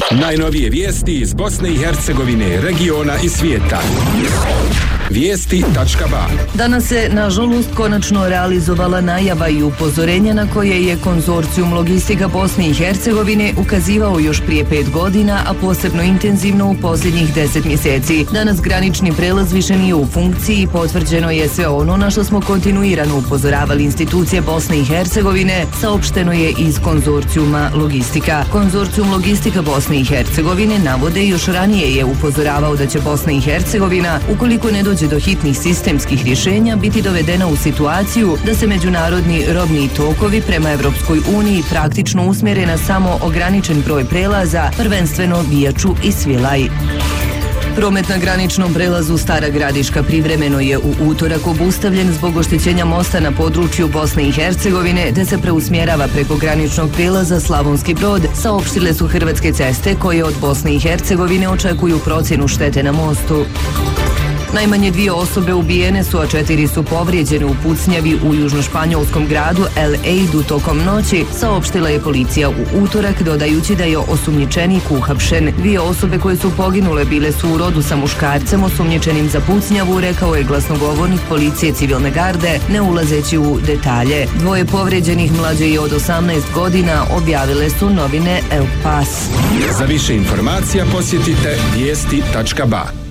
Najnovije vijesti iz Bosne i Hercegovine, regiona i svijeta. Vijesti.ba. Danas se, nažalost, konačno realizovala najava i upozorenja na koje je konzorcijum Logistika Bosne i Hercegovine ukazivao još prije 5 godina, a posebno intenzivno u posljednjih 10 mjeseci. Danas granični prelaz više nije u funkciji i potvrđeno je sve ono na što smo kontinuirano upozoravali institucije Bosne i Hercegovine, saopšteno je iz konzorcijuma Logistika. Konzorcijum Logistika Bosne i Hercegovine navode još ranije je upozoravao da će Bosna i Hercegovina, ukoliko ne dođe do hitnih sistemskih rješenja, biti dovedena u situaciju da se međunarodni robni tokovi prema Evropskoj uniji praktično usmjere na samo ograničen broj prelaza, prvenstveno Bijaču i Svilaj. Promet na graničnom prelazu Stara Gradiška privremeno je u utorak obustavljen zbog oštećenja mosta na području Bosne i Hercegovine, te se preusmjerava preko graničnog prijelaza Slavonski Brod, saopštile su Hrvatske ceste koje od Bosne i Hercegovine očekuju procjenu štete na mostu. Najmanje 2 osobe ubijene su, a 4 su povrijeđene u pucnjavi u južnošpanjolskom gradu El Eidu tokom noći, saopštila je policija u utorak, dodajući da je osumnjičenik uhapšen. 2 osobe koje su poginule bile su u rodu sa muškarcem osumnjičenim za pucnjavu, rekao je glasnogovornik policije civilne garde, ne ulazeći u detalje. 2 povrijeđenih mlađe je od 18 godina, objavile su novine El Pas. Za više informacija posjetite vijesti.ba.